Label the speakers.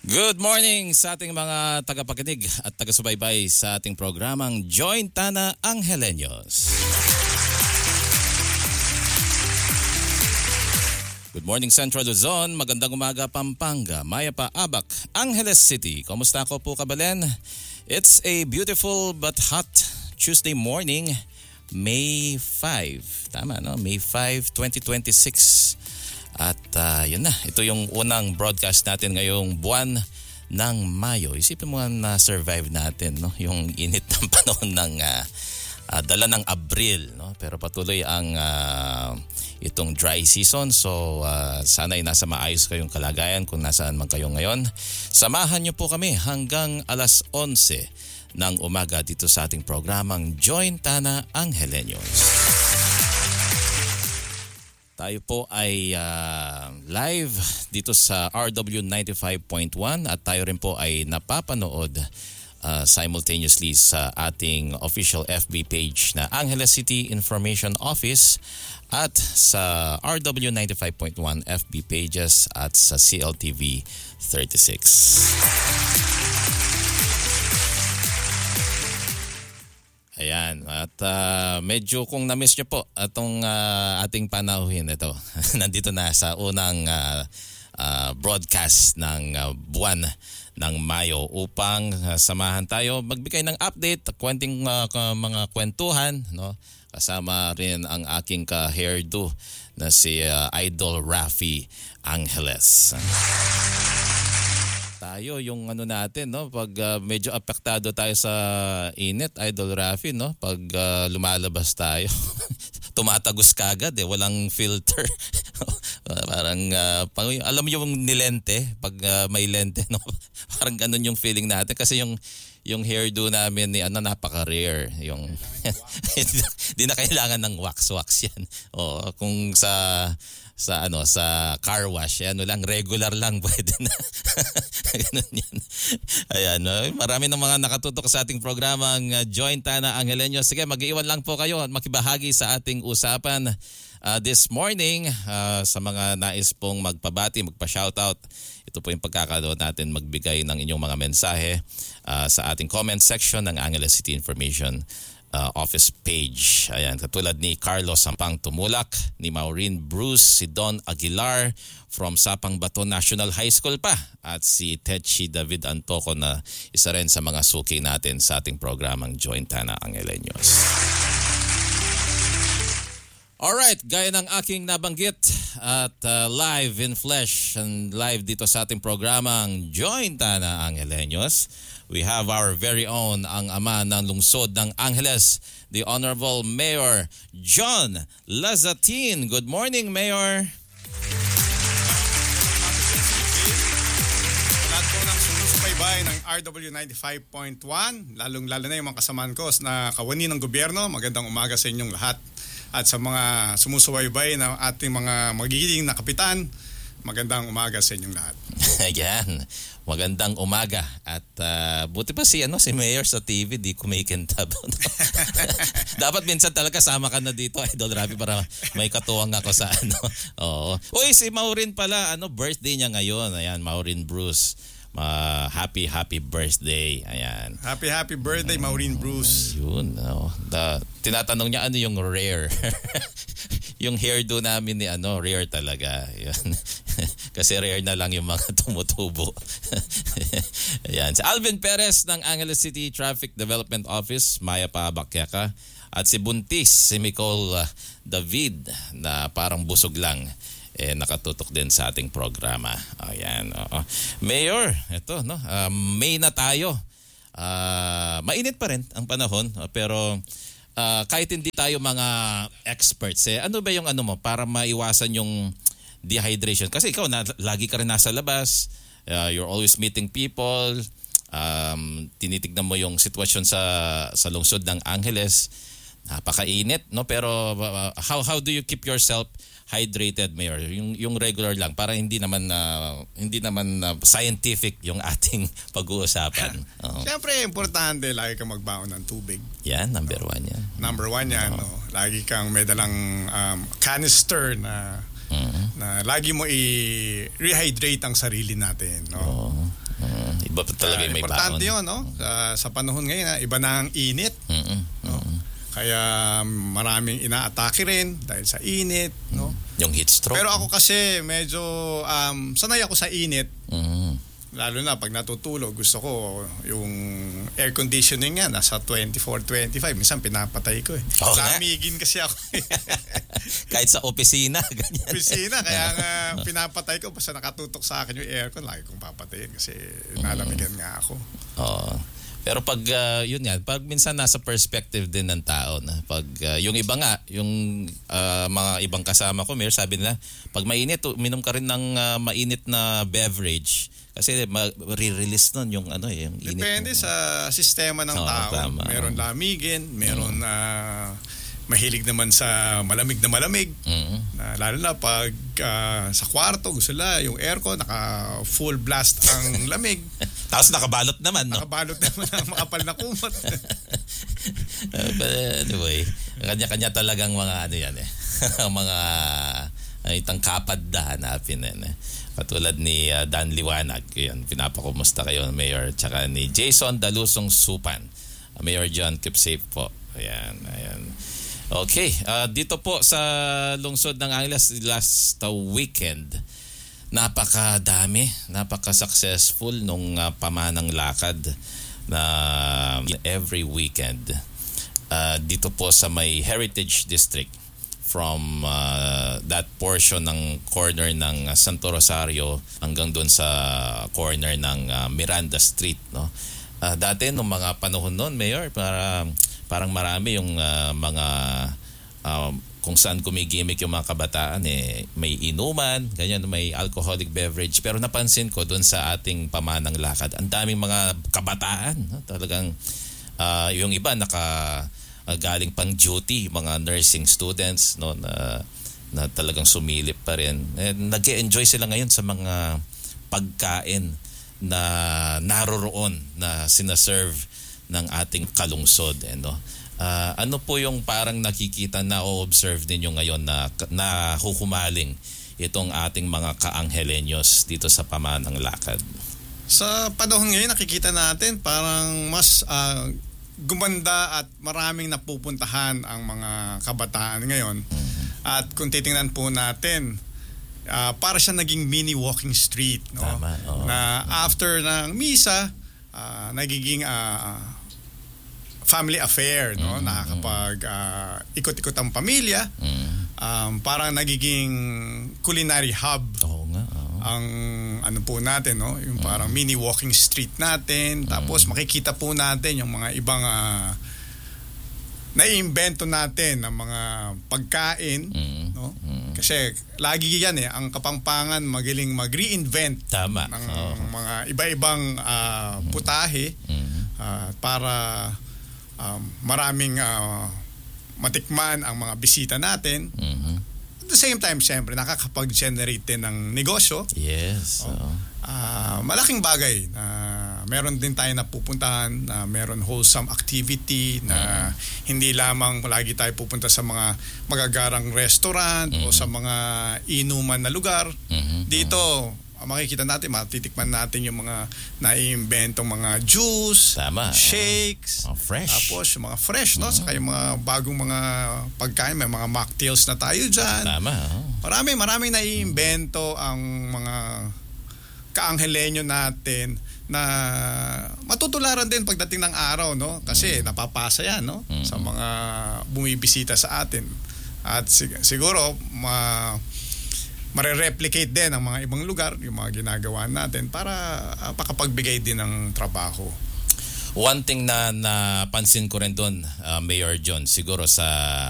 Speaker 1: Good morning sa ating mga tagapakinig at taga-subaybay sa ating programang Join Tana Angeleños. Good morning Central Luzon, magandang umaga Pampanga, Mayapa, Abac, Angeles City. Kumusta ako po kabalen? It's a beautiful but hot Tuesday morning, May 5. Tama no? May 5, 2026. At yun na, ito yung unang broadcast natin ngayong buwan ng Mayo. Isipin mo nga na-survive natin, no? Yung init ng panahon ng dala ng Abril. No? Pero patuloy ang itong dry season. So sana'y nasa maayos kayong kalagayan kung nasaan man kayo ngayon. Samahan niyo po kami hanggang alas 11 ng umaga dito sa ating programang Join Tana Angeleños. Tayo po ay live dito sa RW 95.1 at tayo rin po ay napapanood simultaneously sa ating official FB page na Angeles City Information Office at sa RW 95.1 FB pages at sa CLTV 36. Ayan, at medyo kung na-miss nyo po itong ating panahuhin ito. Nandito na sa unang broadcast ng buwan ng Mayo upang samahan tayo magbigay ng update, kwenting mga kwentuhan, no? Kasama rin ang aking ka-hairdo na si Idol Raffy Angeles. Tayo yung ano natin, no, pag medyo apektado tayo sa init, Idol Raffy, no, pag lumalabas tayo tumatagos kagad walang filter. Parang alam mo yung nilente pag may lente, no, parang ganun yung feeling natin kasi yung hairdo namin ni napaka-rare yung di na kailangan ng wax yan. O kung sa car wash, lang regular lang pwede na. Ganun yan. Ayan, no? Marami ng mga nakatutok sa ating programang Join Tana Angeleños. Sige, mag-iwan lang po kayo at makibahagi sa ating usapan this morning sa mga nais pong magpabati, magpa-shoutout. Ito po yung pagkakataon natin magbigay ng inyong mga mensahe sa ating comment section ng Angeles City Information office page. Ayan, katulad ni Carlos Sampang Tumulak, ni Maureen Bruce, si Don Aguilar from Sapang Bato National High School pa, at si Tetchi David Antoco na isa rin sa mga suki natin sa ating programang Join Tana Angeleños. Alright, gaya ng aking nabanggit at live in flesh and live dito sa ating programang Join Tana Angeleños, we have our very own, ang ama ng lungsod ng Angeles, the Honorable Mayor John Lazatin. Good morning, Mayor.
Speaker 2: Lahat po ng sumusubaybay ng RW 95.1, lalong-lalo na yung mga kasamaan ko na kawani ng gobyerno, magandang umaga sa inyong lahat. At sa mga sumusubaybay na ating mga magiging na kapitan, magandang umaga sa inyong lahat.
Speaker 1: Ayan, magandang umaga. At buti pa si Mayor sa TV, di kumikintab. Dapat minsan talaga sama ka na dito, Idol Raffy, para may katuwang ako sa Oo. Uy, si Maureen pala, birthday niya ngayon. Ayan, Maureen Bruce. Happy birthday. Ayan.
Speaker 2: Happy birthday, Maureen Bruce.
Speaker 1: Yun. Tinatanong niya ano yung rare. Yung hairdo namin ni rare talaga. Yun. Kasi rare na lang yung mga tumutubo. Ayan. Si Alvin Perez ng Angeles City Traffic Development Office, Mayapa, Bakyaka. At si Buntis, si Nicole David na parang busog lang. Nakatutok din sa ating programa. Ayan. Mayor, ito, no? May na tayo. Mainit pa rin ang panahon, pero kahit hindi tayo mga experts, ano ba yung mo para maiwasan yung dehydration? Kasi ikaw, lagi ka rin nasa labas. You're always meeting people. Tinitignan mo yung sitwasyon sa lungsod ng Angeles. Napakainit, no? Pero how do you keep yourself hydrated, Mayor? Yung regular lang para hindi naman scientific yung ating pag-uusapan.
Speaker 2: Siyempre, importante lagi kang magbaon ng tubig.
Speaker 1: Yan, number one yan.
Speaker 2: Number one yan. No? Lagi kang may dalang canister na lagi mo i-rehydrate ang sarili natin. No?
Speaker 1: Iba pa talaga yung may baon.
Speaker 2: Importante yun, no? Sa panahon ngayon, iba na ang init. No? Kaya maraming inaatake rin dahil sa init. No?
Speaker 1: Yung heat stroke.
Speaker 2: Pero ako kasi medyo sanay ako sa init. Lalo na pag natutulog, gusto ko yung air conditioning nga, nasa 24-25. Minsan pinapatay ko eh.
Speaker 1: Okay.
Speaker 2: Lamigin kasi ako eh.
Speaker 1: Kahit sa opisina, ganyan.
Speaker 2: Opisina, kaya nga pinapatay ko. Basta nakatutok sa akin yung aircon, lagi kong papatayin kasi nalamigan nga ako.
Speaker 1: Oo. Pero pag yun nga, pag minsan nasa perspective din ng tao na pag yung iba nga, yung mga ibang kasama ko, Mayor, sabi nila, pag mainit, minom ka rin ng mainit na beverage kasi re-release nun yung yung init.
Speaker 2: Depende sa sistema ng tao.
Speaker 1: Tama.
Speaker 2: Meron lamigin, meron mahilig naman sa malamig na malamig. Lalo na pag sa kwarto, gusto nila yung aircon, naka full blast ang lamig.
Speaker 1: Tapos nakabalot naman, no?
Speaker 2: Nakabalot naman ang makapal na kumot.
Speaker 1: But anyway, kanya-kanya talagang mga yan eh. Mga itang kapad na hanapin eh. Katulad ni Dan Liwanag, yun, pinapakumusta kayo, Mayor, tsaka ni Jason Dalusong Supan. Mayor John, keep safe po. Ayan. Okay, dito po sa lungsod ng Angeles last weekend, napaka-successful nung pamanang lakad na every weekend dito po sa may Heritage District from that portion ng corner ng Santo Rosario hanggang doon sa corner ng Miranda Street, no? Dati nung mga panahon noon, Mayor, parang marami yung mga kung saan gumigimik yung mga kabataan may inuman, ganyan, may alcoholic beverage. Pero napansin ko doon sa ating pamanang lakad, ang daming mga kabataan, no? Talagang yung iba galing pang duty, mga nursing students, no, na talagang sumilip pa rin. Nag-e-enjoy sila ngayon sa mga pagkain na naroroon na sinaserve ng ating kalungsod, no? Ano po yung parang nakikita na o-observe ninyo ngayon na huhumaling itong ating mga kaanghelenyos dito sa pamanang lakad?
Speaker 2: Sa panahon ngayon, nakikita natin parang mas gumanda at maraming napupuntahan ang mga kabataan ngayon. At kung titingnan po natin, para siya naging mini walking street, no?
Speaker 1: Tama,
Speaker 2: na after ng misa, nagiging family affair, no? Nakakapag ikot-ikot ang pamilya. Parang nagiging culinary hub.
Speaker 1: Oo nga.
Speaker 2: Ang ano po natin, no? Yung parang mini walking street natin. Tapos makikita po natin yung mga ibang naiimbento natin ng mga pagkain, no? Kasi lagi yan ang Kapampangan magaling mag-reinvent.
Speaker 1: Tama.
Speaker 2: Ng mga iba-ibang putahe para maraming matikman ang mga bisita natin. At the same time, siyempre, nakakapag-generate din ng negosyo.
Speaker 1: Yes.
Speaker 2: Malaking bagay na meron din tayo napupuntahan, na meron wholesome activity, na hindi lamang lagi tayo pupunta sa mga magagarang restaurant o sa mga inuman na lugar. Dito, makikita natin, matitikman natin yung mga naiimbentong mga juice, shakes,
Speaker 1: fresh.
Speaker 2: Tapos yung mga fresh, no? Saka yung mga bagong mga pagkain, may mga mocktails na tayo dyan.
Speaker 1: Tama.
Speaker 2: Maraming naiimbento ang mga kaanghelenyo natin na matutularan din pagdating ng araw, no? Kasi napapasa yan, no? Sa mga bumibisita sa atin. At siguro mare-replicate din ang mga ibang lugar, yung mga ginagawa natin para makapagbigay din ng trabaho.
Speaker 1: One thing na napansin ko rin doon, Mayor John, siguro sa